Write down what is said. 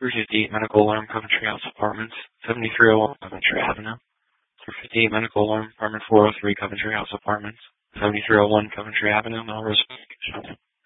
358 Medical Alarm, Coventry House Apartments, 7301 Coventry Avenue. 358 Medical Alarm, Apartment 403, Coventry House Apartments, 7301 Coventry Avenue, Melrose.